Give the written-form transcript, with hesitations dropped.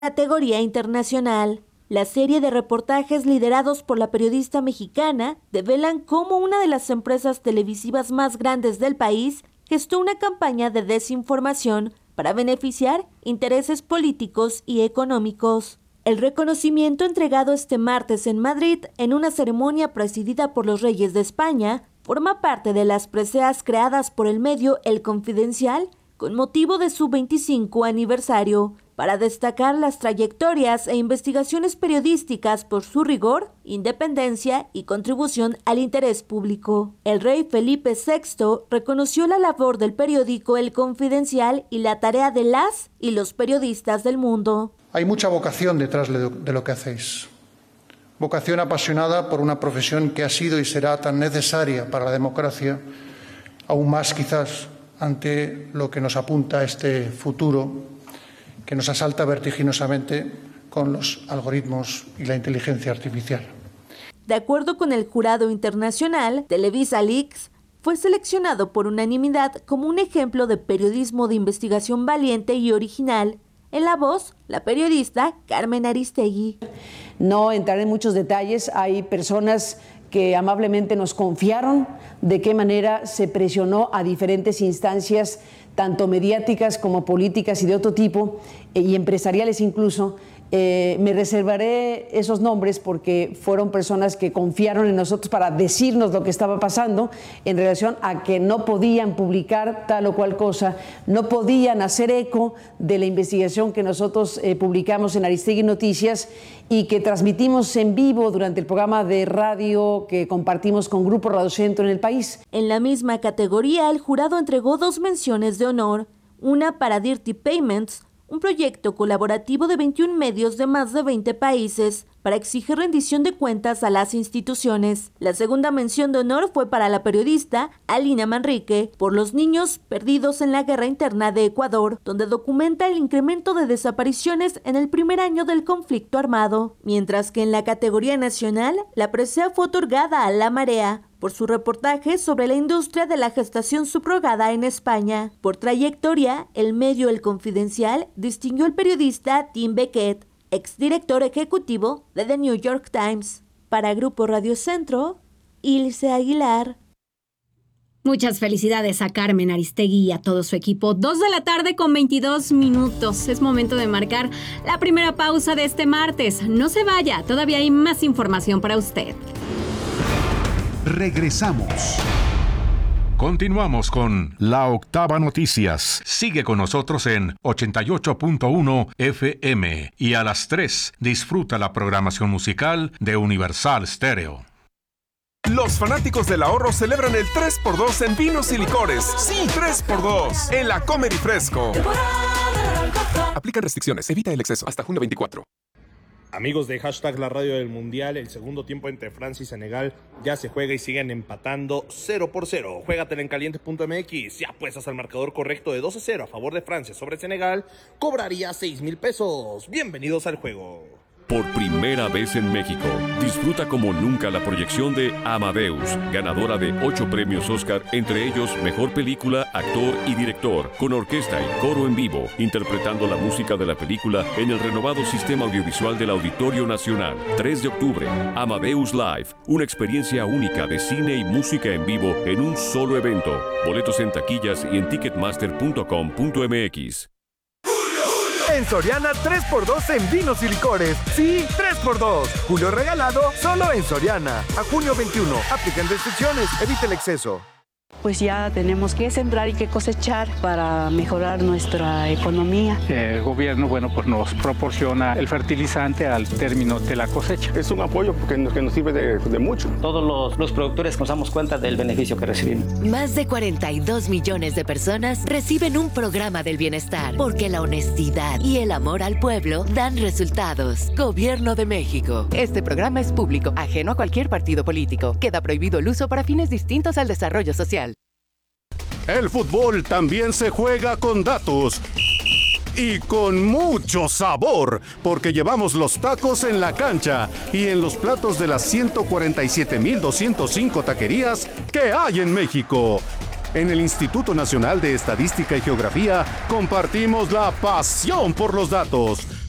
Categoría internacional. La serie de reportajes liderados por la periodista mexicana develan cómo una de las empresas televisivas más grandes del país gestó una campaña de desinformación para beneficiar intereses políticos y económicos. El reconocimiento entregado este martes en Madrid en una ceremonia presidida por los reyes de España forma parte de las preseas creadas por el medio El Confidencial con motivo de su 25 aniversario, para destacar las trayectorias e investigaciones periodísticas por su rigor, independencia y contribución al interés público. El rey Felipe VI reconoció la labor del periódico El Confidencial y la tarea de las y los periodistas del mundo. Hay mucha vocación detrás de lo que hacéis. Vocación apasionada por una profesión que ha sido y será tan necesaria para la democracia, aún más quizás ante lo que nos apunta este futuro que nos asalta vertiginosamente con los algoritmos y la inteligencia artificial. De acuerdo con el jurado internacional, Televisa Leaks fue seleccionado por unanimidad como un ejemplo de periodismo de investigación valiente y original. En la voz, la periodista Carmen Aristegui. No entraré en muchos detalles, hay personas que amablemente nos confiaron de qué manera se presionó a diferentes instancias, tanto mediáticas como políticas y de otro tipo, y empresariales incluso. Me reservaré esos nombres porque fueron personas que confiaron en nosotros para decirnos lo que estaba pasando en relación a que no podían publicar tal o cual cosa, no podían hacer eco de la investigación que nosotros publicamos en Aristegui Noticias y que transmitimos en vivo durante el programa de radio que compartimos con Grupo Radio Centro en el país. En la misma categoría, el jurado entregó 2 menciones de honor, una para Dirty Payments, un proyecto colaborativo de 21 medios de más de 20 países para exigir rendición de cuentas a las instituciones. La segunda mención de honor fue para la periodista Alina Manrique por los niños perdidos en la guerra interna de Ecuador, donde documenta el incremento de desapariciones en el primer año del conflicto armado. Mientras que en la categoría nacional, la presea fue otorgada a La Marea por su reportaje sobre la industria de la gestación subrogada en España. Por trayectoria, el medio El Confidencial distinguió al periodista Tim Beckett, exdirector ejecutivo de The New York Times. Para Grupo Radio Centro, Ilse Aguilar. Muchas felicidades a Carmen Aristegui y a todo su equipo. 2:22 p.m. Es momento de marcar la primera pausa de este martes. No se vaya, todavía hay más información para usted. Regresamos. Continuamos con La Octava Noticias. Sigue con nosotros en 88.1 FM y a las 3 disfruta la programación musical de Universal Stereo. Los fanáticos del ahorro celebran el 3x2 en vinos y licores. Sí, 3x2 en la Comer y Fresco. Aplican restricciones, evita el exceso. Hasta junio 24. Amigos de Hashtag La Radio del Mundial, el segundo tiempo entre Francia y Senegal ya se juega y siguen empatando 0-0. Juégatela en caliente.mx. Si apuestas al marcador correcto de 2-0 a favor de Francia sobre Senegal, cobraría 6,000 pesos. Bienvenidos al juego. Por primera vez en México, disfruta como nunca la proyección de Amadeus, ganadora de 8 premios Oscar, entre ellos Mejor Película, Actor y Director, con orquesta y coro en vivo, interpretando la música de la película en el renovado sistema audiovisual del Auditorio Nacional. 3 de octubre, Amadeus Live, una experiencia única de cine y música en vivo en un solo evento. Boletos en taquillas y en ticketmaster.com.mx. En Soriana 3x2 en vinos y licores. Sí, 3x2. Julio regalado solo en Soriana. A junio 21. Aplican restricciones. Evite el exceso. Pues ya tenemos que sembrar y que cosechar para mejorar nuestra economía. El gobierno, pues nos proporciona el fertilizante al término de la cosecha. Es un apoyo porque nos sirve de mucho. Todos los productores nos damos cuenta del beneficio que recibimos. Más de 42 millones de personas reciben un programa del bienestar porque la honestidad y el amor al pueblo dan resultados. Gobierno de México. Este programa es público, ajeno a cualquier partido político. Queda prohibido el uso para fines distintos al desarrollo social. El fútbol también se juega con datos y con mucho sabor, porque llevamos los tacos en la cancha y en los platos de las 147,205 taquerías que hay en México. En el Instituto Nacional de Estadística y Geografía compartimos la pasión por los datos.